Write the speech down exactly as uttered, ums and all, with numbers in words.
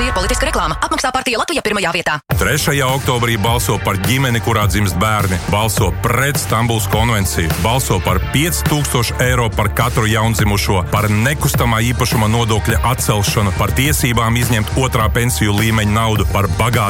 šī ir politiska reklāma. Apmaksā partija Latvija pirmajā vietā. trešajā oktobrī balso par ģimeni, kurā dzimst bērni. Balso pret Stambulas konvenciju. Balso par pieci tūkstoši eiro par katru jaundzimušo, par nekustamā īpašuma nodokļa atcelšanu, par tiesībām izņemt otrā pensiju līmeņa naudu, par bagātu